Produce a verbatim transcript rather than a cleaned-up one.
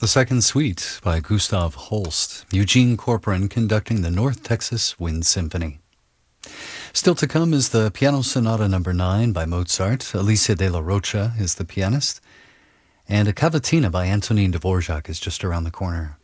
The Second Suite by Gustav Holst, Eugene Corporan conducting the North Texas Wind Symphony. Still to come is the Piano Sonata Number nine by Mozart. Alicia de la Rocha is the pianist. And a Cavatina by Antonin Dvorak is just around the corner.